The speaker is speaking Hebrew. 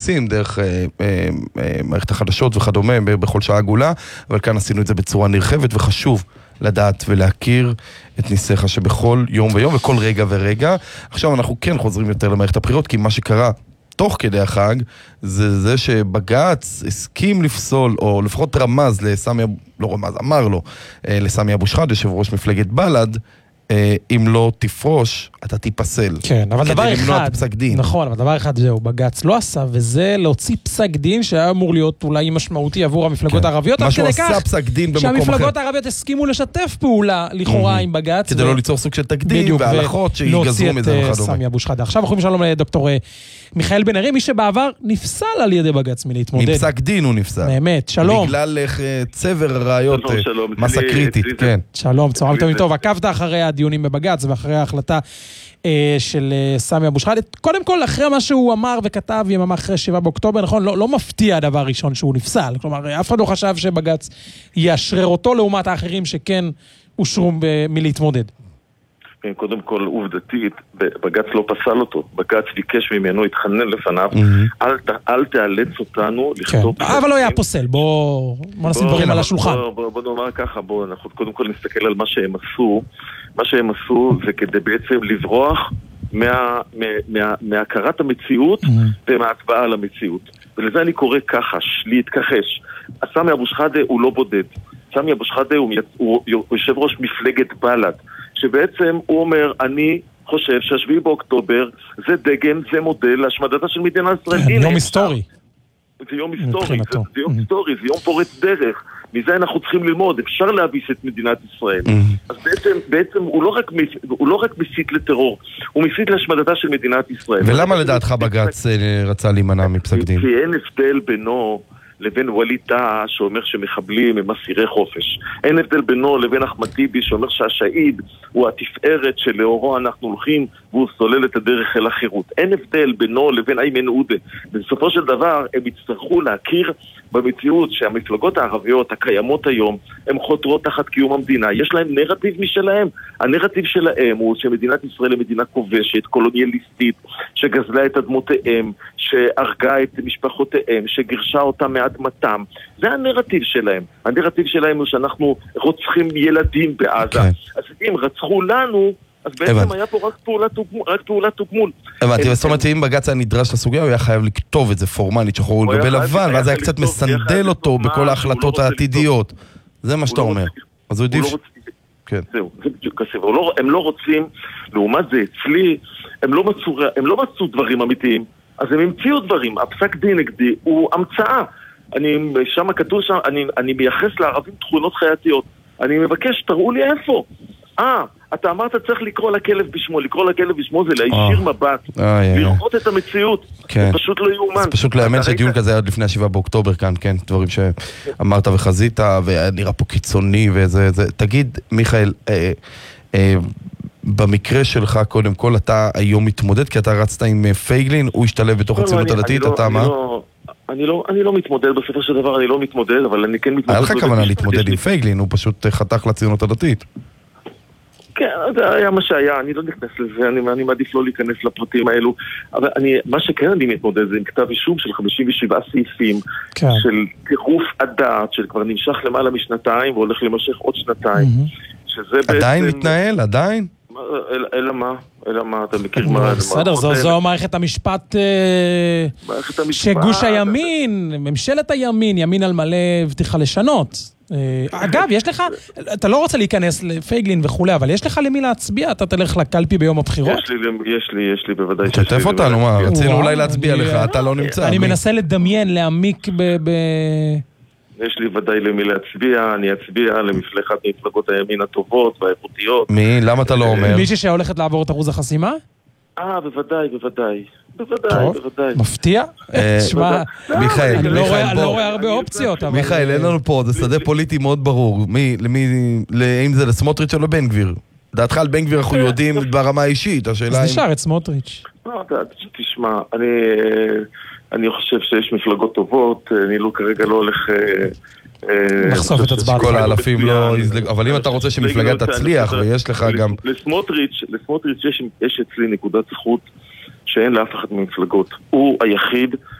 ערוצים, דרך מערכת החדשות וכדומה, בכל שעה עגולה, אבל כאן עשינו את זה בצורה נרחבת, וחשוב לדעת ולהכיר את ניסיך שבכל יום ויום וכל רגע ורגע. עכשיו אנחנו כן חוזרים יותר למערכת הבחירות, כי מה שקרה תוך כדי החג, זה שבג"ץ הסכים לפסול, או לפחות רמז לסמי, לא רמז, אמר לו, לסמי אבו שחאדה, יושב ראש מפלגת בל"ד, אם לא תפרוש, אתה תיפסל. כן, אבל דבר אחד, נכון, אבל דבר אחד זהו, בג"ץ לא עשה, וזה להוציא פסק דין שהיה אמור להיות אולי משמעותי עבור המפלגות הערביות, מה שהוא עשה פסק דין במקום אחר. שהמפלגות הערביות הסכימו לשתף פעולה לכאורה עם בג"ץ. כדי לא ליצור סוג של תקדים והלכות שיגזרו מזה וכדומה. סמי אבו שחאדה. עכשיו אנחנו שלום לדוקטור מיכאל בן ארי, מי שבעבר נפסל על ידי בג"ץ מלהתמודד. מפסק דין הוא נפסל. באמת, שלום. בגלל צבר ראיות, מסה קריטית, כן. שלום, צהריים טובים. עקבת אחרי הדיונים בבג"ץ ואחרי ההחלטה של סמי אבו שחאדה. קודם כל, אחרי מה שהוא אמר וכתב יממה אחרי 7 באוקטובר, נכון, לא מפתיע הדבר ראשון שהוא נפסל. כלומר, אף אחד לא חשב שבג"ץ יאשרר אותו לעומת האחרים שכן אושרו מלהתמודד. קודם כל, עובדתית, בג"ץ לא פסל אותו. בג"ץ ביקש ממנו, התחנן לפניו, אל תאלץ אותנו לכתוב... אבל לא היה פוסל, בוא נשים דברים על השולחן. בוא נאמר ככה, אנחנו קודם כל נסתכל על מה שהם עשו. מה שהם עשו זה כדי בעצם לברוח מהכרת המציאות ומההצבעה על המציאות. ולזה אני קורא ככה, להתכחש. סמי אבו שחאדה הוא לא בודד. סמי אבו שחאדה הוא יושב ראש מפלגת בל"ד. שבעצם הוא אומר, אני חושב ש7 באוקטובר זה דגם, זה מודל להשמדתה של מדינת ישראל. יום היסטורי. זה יום היסטורי, זה יום פורץ דרך. מזה אנחנו צריכים ללמוד, אפשר להביס את מדינת ישראל. אז בעצם הוא לא רק מסית לטרור, הוא מסית להשמדתה של מדינת ישראל. ולמה לדעתך בג"ץ רצה להימנע מפסק דין? כי אין הבדל בינו לבין ווליד טאהא שאומר שמחבלים הם אסירי חופש. אין הבדל בינו לבין אחמד טיבי שאומר שהשהיד הוא התפארת שלאורו אנחנו הולכים והוא סולל את הדרך אל החירות. אין הבדל בינו לבין איימן עודה. בסופו של דבר הם יצטרכו להכיר במציאות שהמפלגות הערביות הקיימות היום הן חותרות תחת קיום המדינה. יש להם נרטיב משלהם. הנרטיב שלהם הוא שמדינת ישראל היא מדינה כובשת, קולוניאליסטית, שגזלה את אדמותיהם, שהרגה את משפחותיהם, שגירשה אותם מאדמתם. זה הנרטיב שלהם. הנרטיב שלהם הוא שאנחנו רוצחים ילדים בעזה. אז אם רצחו לנו, אז בעצם היה פה רק פעולת תוגמול. הבנתי, זאת אומרת, אם בג"ץ היה נדרש לסוגיה, הוא היה חייב לכתוב את זה פורמלית, שחור לגבי לבן, ואז היה קצת מסנדל אותו בכל ההחלטות העתידיות. זה מה שאתה אומר. אז הוא עדיף... זהו, זה בדיוק כסף. הם לא רוצים, לעומת זה אצלי, הם לא מצאו דברים אמיתיים, אז הם המציאו דברים. הפסק דין נגדי הוא המצאה. שם כתוב שם, אני מייחס לערבים תכונות חייתיות. אני מבקש, תראו לי איפה. אתה אמרת צריך לקרוא לכלב בשמו. לקרוא לכלב בשמו זה להישיר מבט, לראות את המציאות. זה פשוט לא יאומן. זה פשוט לא יאמן שדיון כזה היה עוד לפני 7 באוקטובר כאן, כן, דברים שאמרת וחזית, ונראה פה קיצוני וזה. תגיד, מיכאל, במקרה שלך קודם כל אתה היום מתמודד, כי אתה רצת עם פייגלין, הוא השתלב בתוך הציונות הדתית, אתה מה? אני לא מתמודד, בסופו של דבר אני לא מתמודד, אבל אני כן מתמודד. היה לך כוונה להתמודד עם פייגלין, הוא פשוט חתך לציונות הדתית. כן, זה היה מה שהיה, אני לא נכנס לזה, אני מעדיף לא להיכנס לפרטים האלו, אבל מה שכן אני מתמודד זה עם כתב אישום של 57 סעיפים, של טירוף הדעת, שכבר נמשך למעלה משנתיים, והולך למשך עוד שנתיים, שזה בעצם... עדיין מתנהל, עדיין? אלא מה, אתה מכיר מה... בסדר, זו מערכת המשפט שגוש הימין, ממשלת הימין, ימין על מלא הבטיחה לשנות. אגב, יש לך, אתה לא רוצה להיכנס לפייגלין וכולי, אבל יש לך למי להצביע? אתה תלך לקלפי ביום הבחירות? יש לי בוודאי. תשתף אותנו, מה? רצינו אולי להצביע לך, אתה לא נמצא. אני מנסה לדמיין, להעמיק יש לי ודאי למי להצביע, אני אצביע למפלגת מפלגות הימין הטובות והאיכותיות. מי? למה אתה לא אומר? מישהי שהולכת לעבור את אחוז החסימה? בוודאי. מפתיע? תשמע, מיכאל, אני לא רואה הרבה אופציות. מיכאל, אין לנו פה, זה שדה פוליטי מאוד ברור. אם זה לסמוטריץ' או לבן גביר? דעתך על בן גביר אנחנו יודעים ברמה האישית, השאלה אז נשאר את סמוטריץ'. תשמע, אני חושב שיש מפלגות טובות, אני כרגע לא הולך... לחשוף את הצבעת. כל האלפים לא... אבל אם אתה רוצה שמפלגה תצליח, ויש לך גם... לסמוטריץ' יש אצלי נקודת זכות שאין לאף אחד ממפלגות. הוא היחיד